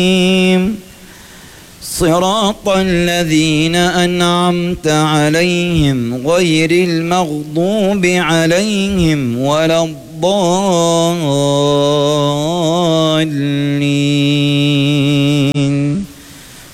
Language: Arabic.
صراط الذين أنعمت عليهم غير المغضوب عليهم ولا الضالين.